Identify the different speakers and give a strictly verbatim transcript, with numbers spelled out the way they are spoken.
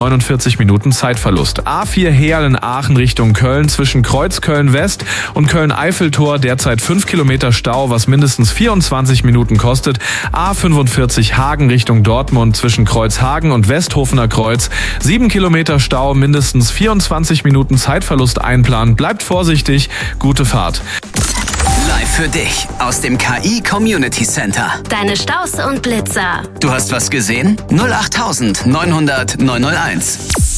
Speaker 1: neunundvierzig Minuten Zeitverlust. A vier Heerlen-Aachen Richtung Köln zwischen Kreuz Köln-West und Köln-Eiffeltor derzeit fünf Kilometer Stau, was mindestens vierundzwanzig Minuten kostet. A fünfundvierzig Hagen Richtung Dortmund zwischen Kreuzhagen und Westhofener Kreuz. sieben Kilometer Stau, mindestens vierundzwanzig Minuten Zeitverlust einplanen. Bleibt vorsichtig, gute Fahrt.
Speaker 2: Live für dich aus dem K I Community Center.
Speaker 3: Deine Staus und Blitzer.
Speaker 2: Du hast was gesehen? null acht neunhundert neunhunderteins.